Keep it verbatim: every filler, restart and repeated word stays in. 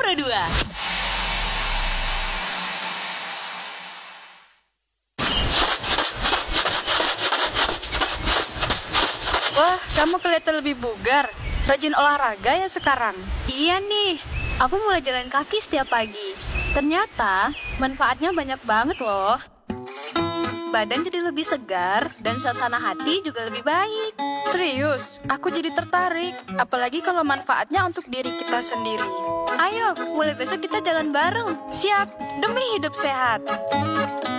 Pro dua. Wah, kamu kelihatan lebih bugar. Rajin olahraga ya sekarang. Iya nih, aku mulai jalan kaki setiap pagi. Ternyata manfaatnya banyak banget loh. Badan jadi lebih segar dan suasana hati juga lebih baik. Serius, aku jadi tertarik. Apalagi kalau manfaatnya untuk diri kita sendiri. Ayo, mulai besok kita jalan bareng. Siap, demi hidup sehat.